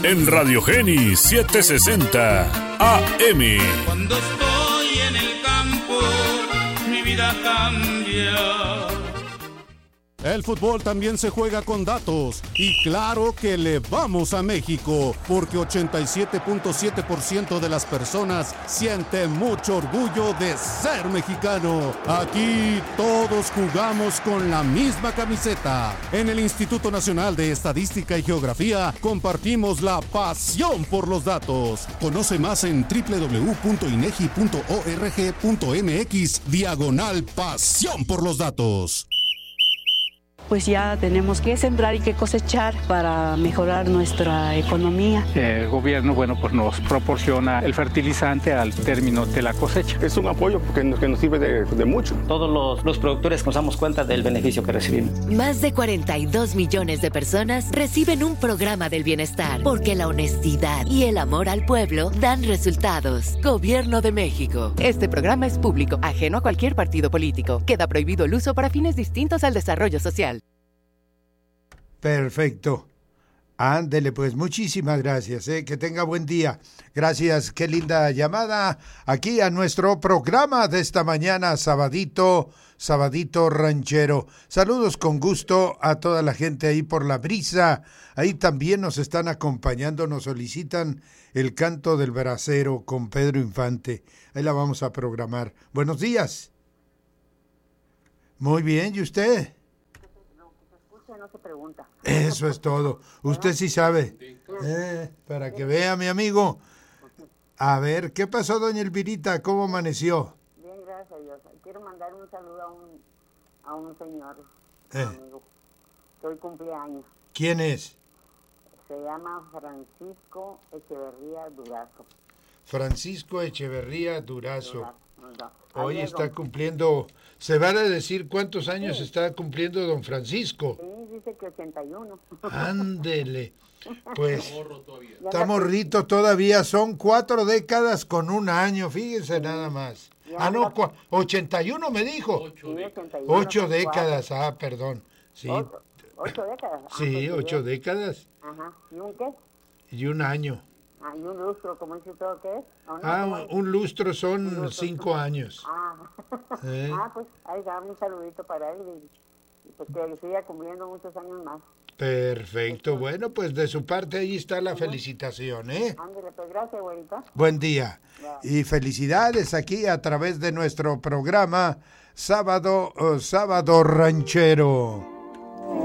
en Radio Geni 760 AM. Cuando estoy en el campo, mi vida cambia. El fútbol también se juega con datos y claro que le vamos a México porque 87.7% de las personas siente mucho orgullo de ser mexicano. Aquí todos jugamos con la misma camiseta. En el Instituto Nacional de Estadística y Geografía compartimos la pasión por los datos. Conoce más en www.inegi.org.mx/pasión por los datos. Pues ya tenemos que sembrar y que cosechar para mejorar nuestra economía. El gobierno, pues nos proporciona el fertilizante al término de la cosecha. Es un apoyo que nos sirve de mucho. Todos los productores nos damos cuenta del beneficio que recibimos. Más de 42 millones de personas reciben un programa del bienestar, porque la honestidad y el amor al pueblo dan resultados. Gobierno de México. Este programa es público, ajeno a cualquier partido político. Queda prohibido el uso para fines distintos al desarrollo social. Perfecto. Ándele, pues, muchísimas gracias, que tenga buen día. Gracias, qué linda llamada aquí a nuestro programa de esta mañana, sabadito ranchero. Saludos con gusto a toda la gente ahí por La Brisa. Ahí también nos están acompañando, nos solicitan el canto del bracero con Pedro Infante. Ahí la vamos a programar. Buenos días. Muy bien, ¿y usted? No se pregunta. Eso es todo. Usted sí sabe. Para que vea, mi amigo. A ver, ¿qué pasó, doña Elvirita? ¿Cómo amaneció? Bien, gracias a Dios. Quiero mandar un saludo a un señor, amigo, que hoy cumpleaños. ¿Quién es? Se llama Francisco Echeverría Durazo. Francisco Echeverría Durazo. Hoy está cumpliendo, ¿se van a decir cuántos años está cumpliendo don Francisco? Sí, dice que 81. Ándele, pues, está morrito todavía, son 4 décadas con un año, fíjense nada más. 81 me dijo. 8 décadas, perdón. Sí. 8 décadas. Sí, 8 décadas. Ajá, ¿y un qué? Y un año. ¿Y un lustro, como dice todo, qué es? Un lustro son 5 años. Pues ahí da un saludito para él y pues que siga cumpliendo muchos años más. Perfecto, bueno, pues de su parte ahí está la felicitación, Ándale, pues gracias, güerita. Buen día. Y felicidades aquí a través de nuestro programa Sábado Ranchero.